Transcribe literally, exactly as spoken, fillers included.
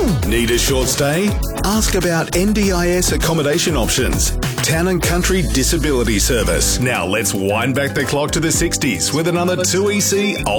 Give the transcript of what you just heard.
Need a short stay? Ask about N D I S accommodation options. Town and Country Disability Service. Now let's wind back the clock to the sixties with another two E C